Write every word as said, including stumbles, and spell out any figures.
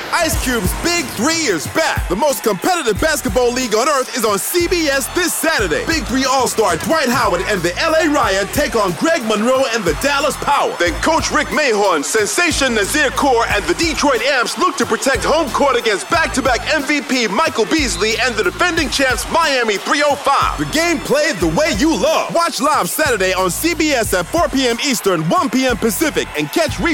Ice Cube's Big Three is back. The most competitive basketball league on earth is on C B S this Saturday. Big Three All-Star Dwight Howard and the L A Riot take on Greg Monroe and the Dallas Power. Then Coach Rick Mahorn, Sensation Nazir Kaur, and the Detroit Amps look to protect home court against back-to-back M V P Michael Beasley and the defending champs Miami three oh five. The game played the way you love. Watch live Saturday on C B S at four p.m. Eastern, one p.m. Pacific, and catch replays